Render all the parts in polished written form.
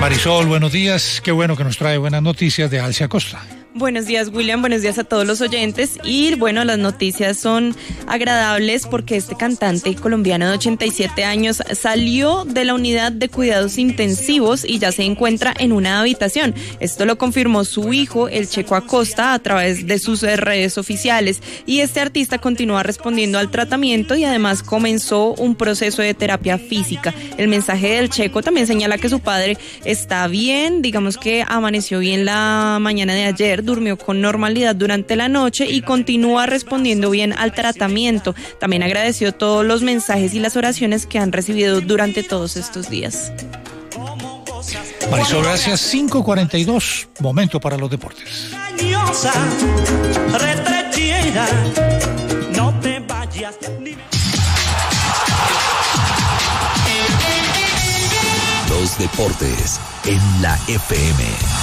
Marisol, buenos días. Qué bueno que nos trae buenas noticias de Alcia Costa. Buenos días, William, buenos días a todos los oyentes. Y bueno, las noticias son agradables porque este cantante colombiano de 87 años salió de la unidad de cuidados intensivos y ya se encuentra en una habitación. Esto lo confirmó su hijo, el Checo Acosta, a través de sus redes oficiales. Y este artista continúa respondiendo al tratamiento y además comenzó un proceso de terapia física. El mensaje del Checo también señala que su padre está bien, digamos que amaneció bien la mañana de ayer, durmió con normalidad durante la noche y continúa respondiendo bien al tratamiento. También agradeció todos los mensajes y las oraciones que han recibido durante todos estos días. Marisol, gracias. 5:42, momento para los deportes. Los deportes en la FM.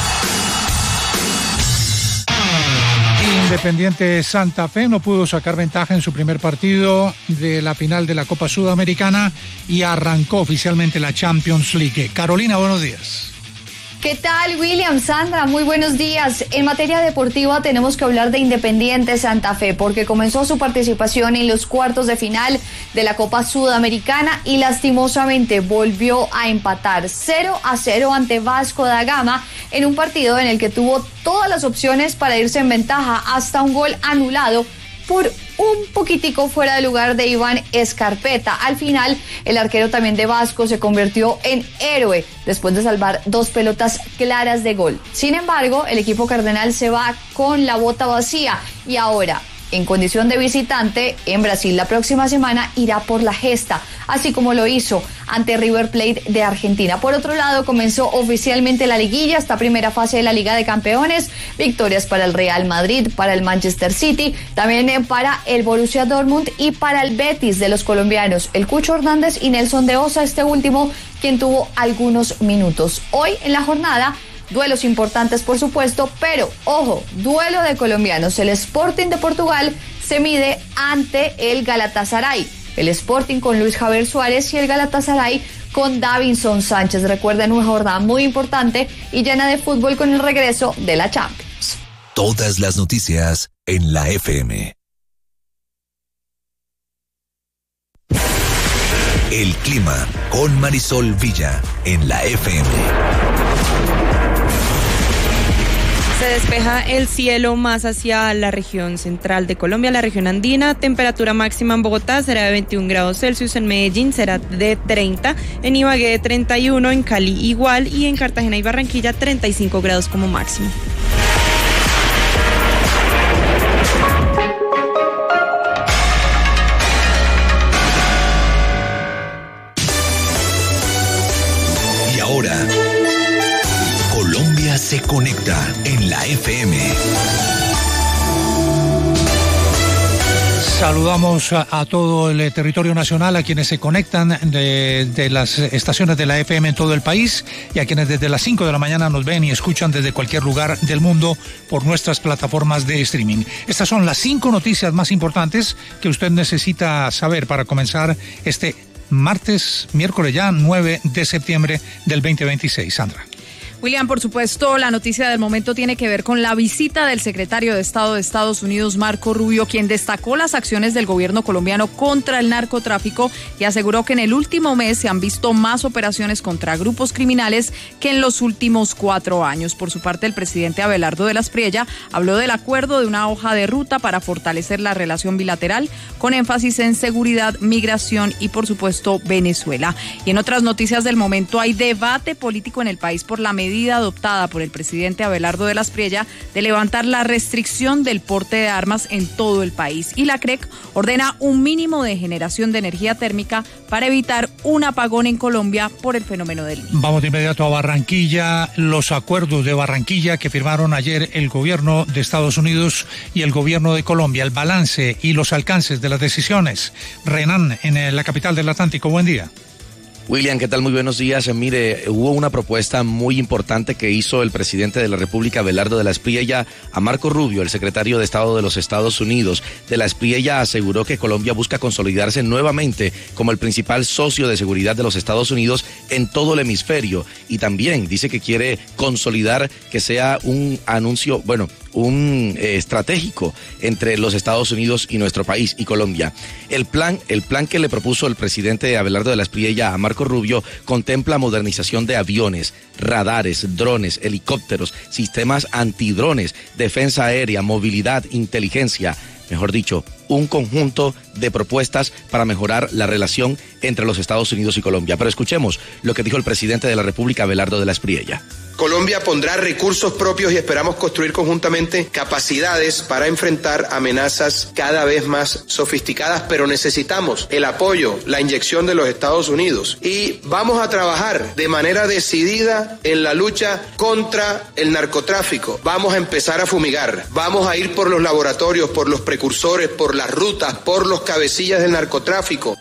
Independiente Santa Fe no pudo sacar ventaja en su primer partido de la final de la Copa Sudamericana y arrancó oficialmente la Champions League. Carolina, buenos días. ¿Qué tal, William? Sandra, muy buenos días. En materia deportiva tenemos que hablar de Independiente Santa Fe porque comenzó su participación en los cuartos de final de la Copa Sudamericana y lastimosamente volvió a empatar 0-0 ante Vasco da Gama en un partido en el que tuvo todas las opciones para irse en ventaja hasta un gol anulado por un poquitico fuera de lugar de Iván Escarpeta. Al final, el arquero también de Vasco se convirtió en héroe después de salvar 2 pelotas claras de gol. Sin embargo, el equipo cardenal se va con la bota vacía y ahora, en condición de visitante, en Brasil la próxima semana irá por la gesta, así como lo hizo ante River Plate de Argentina. Por otro lado, comenzó oficialmente la liguilla, esta primera fase de la Liga de Campeones, victorias para el Real Madrid, para el Manchester City, también para el Borussia Dortmund y para el Betis de los colombianos, el Cucho Hernández y Nelson de Osa, este último quien tuvo algunos minutos. Hoy en la jornada, duelos importantes, por supuesto, pero, ojo, duelo de colombianos. El Sporting de Portugal se mide ante el Galatasaray. El Sporting con Luis Javier Suárez y el Galatasaray con Davinson Sánchez. Recuerden, una jornada muy importante y llena de fútbol con el regreso de la Champions. Todas las noticias en la FM. El clima con Marisol Villa en la FM. Se despeja el cielo más hacia la región central de Colombia, la región andina. Temperatura máxima en Bogotá será de 21 grados Celsius, en Medellín será de 30, en Ibagué de 31, en Cali igual y en Cartagena y Barranquilla 35 grados como máximo. Y ahora, Colombia se conecta en la FM. Saludamos a todo el territorio nacional, a quienes se conectan de las estaciones de la FM en todo el país y a quienes desde las 5 de la mañana nos ven y escuchan desde cualquier lugar del mundo por nuestras plataformas de streaming. Estas son las 5 noticias más importantes que usted necesita saber para comenzar este miércoles ya 9 de septiembre del 2026. Sandra. William, por supuesto, la noticia del momento tiene que ver con la visita del secretario de Estado de Estados Unidos, Marco Rubio, quien destacó las acciones del gobierno colombiano contra el narcotráfico y aseguró que en el último mes se han visto más operaciones contra grupos criminales que en los últimos 4 años. Por su parte, el presidente Abelardo de la Espriella habló del acuerdo de una hoja de ruta para fortalecer la relación bilateral con énfasis en seguridad, migración y, por supuesto, Venezuela. Y en otras noticias del momento, hay debate político en el país por la medida adoptada por el presidente Abelardo de la Espriella de levantar la restricción del porte de armas en todo el país. Y la CREC ordena un mínimo de generación de energía térmica para evitar un apagón en Colombia por el fenómeno del Niño. Vamos de inmediato a Barranquilla. Los acuerdos de Barranquilla que firmaron ayer el gobierno de Estados Unidos y el gobierno de Colombia, el balance y los alcances de las decisiones. Renan, en la capital del Atlántico, buen día. William, ¿qué tal? Muy buenos días. Mire, hubo una propuesta muy importante que hizo el presidente de la República, Abelardo de la Espriella, a Marco Rubio, el secretario de Estado de los Estados Unidos. De la Espriella aseguró que Colombia busca consolidarse nuevamente como el principal socio de seguridad de los Estados Unidos en todo el hemisferio, y también dice que quiere consolidar que sea un anuncio, estratégico entre los Estados Unidos y nuestro país y Colombia. El plan que le propuso el presidente Abelardo de la Espriella a Marco Rubio contempla modernización de aviones, radares, drones, helicópteros, sistemas antidrones, defensa aérea, movilidad, inteligencia. Mejor dicho, un conjunto de propuestas para mejorar la relación entre los Estados Unidos y Colombia. Pero escuchemos lo que dijo el presidente de la República, Abelardo de la Espriella. Colombia pondrá recursos propios y esperamos construir conjuntamente capacidades para enfrentar amenazas cada vez más sofisticadas, pero necesitamos el apoyo, la inyección de los Estados Unidos, y vamos a trabajar de manera decidida en la lucha contra el narcotráfico. Vamos a empezar a fumigar, vamos a ir por los laboratorios, por los precursores, por las rutas, por los cabecillas del narcotráfico.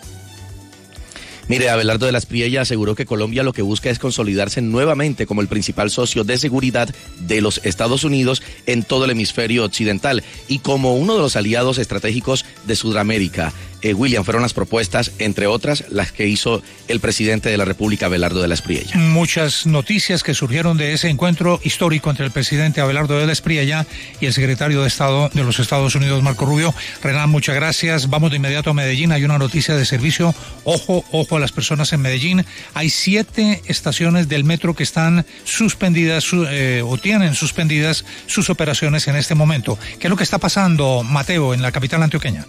Mire, Abelardo de la Espriella aseguró que Colombia lo que busca es consolidarse nuevamente como el principal socio de seguridad de los Estados Unidos en todo el hemisferio occidental y como uno de los aliados estratégicos de Sudamérica. William, fueron las propuestas, entre otras, las que hizo el presidente de la República, Abelardo de la Espriella. Muchas noticias que surgieron de ese encuentro histórico entre el presidente Abelardo de la Espriella y el secretario de Estado de los Estados Unidos, Marco Rubio. Renan, muchas gracias. Vamos de inmediato a Medellín. Hay una noticia de servicio. Ojo a las personas en Medellín. Hay 7 estaciones del metro que están suspendidas o tienen suspendidas sus operaciones en este momento. ¿Qué es lo que está pasando, Mateo, en la capital antioqueña?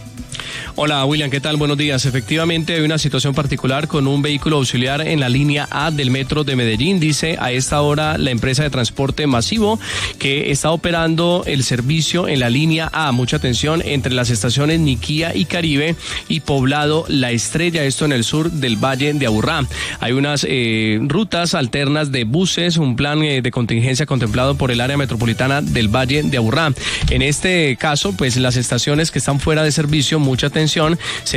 Hola William, ¿qué tal? Buenos días. Efectivamente hay una situación particular con un vehículo auxiliar en la línea A del metro de Medellín. Dice a esta hora la empresa de transporte masivo que está operando el servicio en la línea A. Mucha atención entre las estaciones Niquía y Caribe y Poblado La Estrella, esto en el sur del Valle de Aburrá. Hay unas rutas alternas de buses, un plan de contingencia contemplado por el área metropolitana del Valle de Aburrá. En este caso, pues las estaciones que están fuera de servicio, mucha atención,